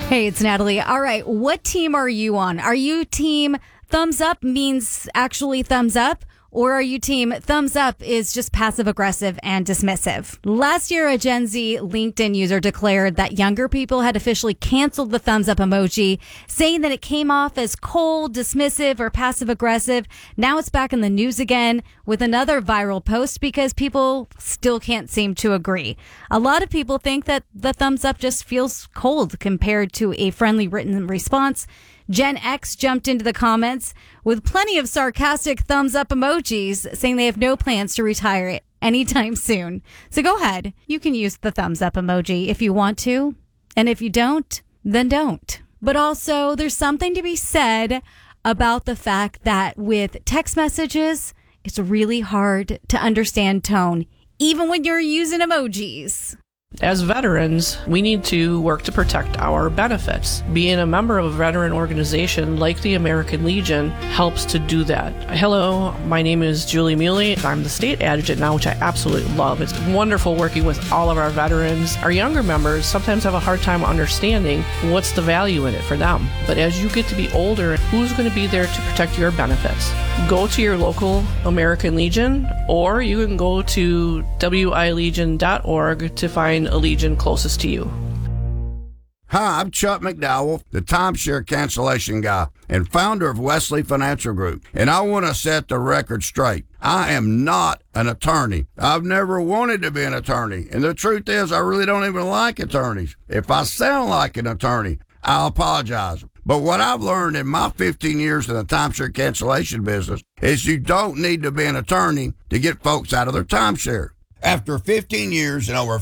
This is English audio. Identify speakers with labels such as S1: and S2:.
S1: Hey, it's Natalie. All right, what team are you on? Are you team thumbs up means actually thumbs up? Or are you team thumbs up is just passive aggressive and dismissive? Last year, a Gen Z LinkedIn user declared that younger people had officially canceled the thumbs up emoji, saying that it came off as cold, dismissive, or passive aggressive. Now it's back in the news again with another viral post because people still can't seem to agree. A lot of people think that the thumbs up just feels cold compared to a friendly written response. Gen X jumped into the comments with plenty of sarcastic thumbs up emojis saying they have no plans to retire it anytime soon. So go ahead. You can use the thumbs up emoji if you want to. And if you don't, then don't. But also, there's something to be said about the fact that with text messages, it's really hard to understand tone, even when you're using emojis.
S2: As veterans, we need to work to protect our benefits. Being a member of a veteran organization like the American Legion helps to do that. Hello, my name is Julie Muley. I'm the state adjutant now, which I absolutely love. It's wonderful working with all of our veterans. Our younger members sometimes have a hard time understanding what's the value in it for them. But as you get to be older, who's going to be there to protect your benefits? Go to your local American Legion, or you can go to wilegion.org to find a Legion closest to you.
S3: Hi, I'm Chuck McDowell, the timeshare cancellation guy and founder of Wesley Financial Group, and I want to set the record straight. I am not an attorney. I've never wanted to be an attorney, and the truth is I really don't even like attorneys. If I sound like an attorney, I'll apologize. But what I've learned in my 15 years in the timeshare cancellation business is you don't need to be an attorney to get folks out of their timeshare. After 15 years and over